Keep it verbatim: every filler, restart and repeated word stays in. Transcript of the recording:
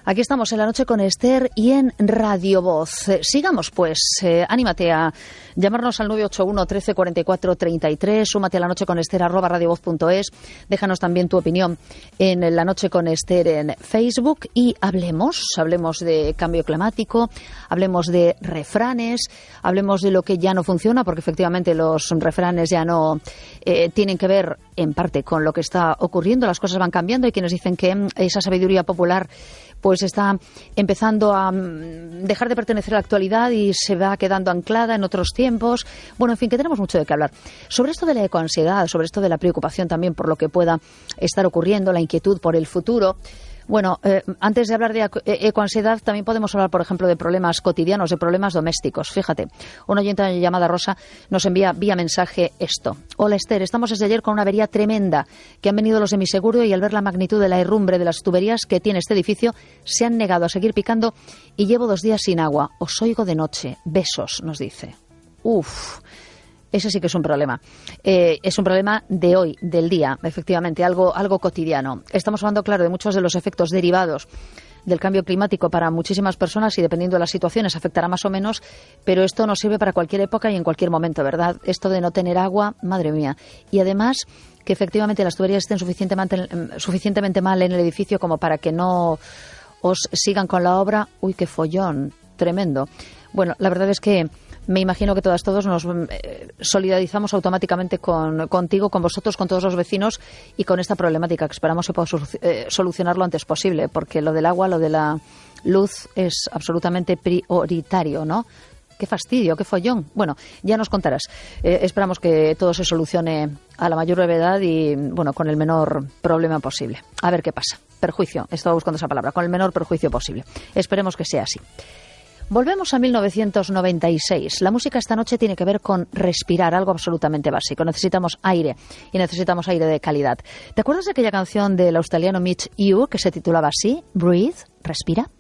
Aquí estamos en La Noche con Esther y en Radio Voz. Eh, sigamos, pues. Eh, anímate a llamarnos al nueve ocho uno, trece, cuarenta y cuatro, treinta y tres. Súmate a La Noche con Esther, arroba radiovoz punto es. Déjanos también tu opinión en La Noche con Esther en Facebook. Y hablemos, hablemos de cambio climático, hablemos de refranes, hablemos de lo que ya no funciona, porque efectivamente los refranes ya no eh, tienen que ver en parte con lo que está ocurriendo. Las cosas van cambiando. Hay quienes dicen que esa sabiduría popular pues está empezando a dejar de pertenecer a la actualidad y se va quedando anclada en otros tiempos. Bueno, en fin, que tenemos mucho de qué hablar. Sobre esto de la ecoansiedad, sobre esto de la preocupación también por lo que pueda estar ocurriendo, la inquietud por el futuro. Bueno, eh, antes de hablar de ecoansiedad, también podemos hablar, por ejemplo, de problemas cotidianos, de problemas domésticos. Fíjate, una oyente llamada Rosa nos envía vía mensaje esto. Hola Esther, estamos desde ayer con una avería tremenda, que han venido los de mi seguro y al ver la magnitud de la herrumbre de las tuberías que tiene este edificio, se han negado a seguir picando y llevo dos días sin agua. Os oigo de noche. Besos, nos dice. Uf. Ese sí que es un problema. Eh, es un problema de hoy, del día, efectivamente, algo, algo cotidiano. Estamos hablando, claro, de muchos de los efectos derivados del cambio climático para muchísimas personas y dependiendo de las situaciones afectará más o menos, pero esto nos sirve para cualquier época y en cualquier momento, ¿verdad? Esto de no tener agua, madre mía. Y además que efectivamente las tuberías estén suficientemente, suficientemente mal en el edificio como para que no os sigan con la obra. Uy, qué follón, tremendo. Bueno, la verdad es que me imagino que todas, todos nos eh, solidarizamos automáticamente con, contigo, con vosotros, con todos los vecinos y con esta problemática que esperamos se pueda eh, solucionar lo antes posible, porque lo del agua, lo de la luz es absolutamente prioritario, ¿no? Qué fastidio, qué follón. Bueno, ya nos contarás. Eh, esperamos que todo se solucione a la mayor brevedad y, bueno, con el menor problema posible. A ver qué pasa. Perjuicio, estaba buscando esa palabra, con el menor perjuicio posible. Esperemos que sea así. Volvemos a mil novecientos noventa y seis. La música esta noche tiene que ver con respirar, algo absolutamente básico. Necesitamos aire y necesitamos aire de calidad. ¿Te acuerdas de aquella canción del australiano Mitch Ure que se titulaba así? Breathe, respira.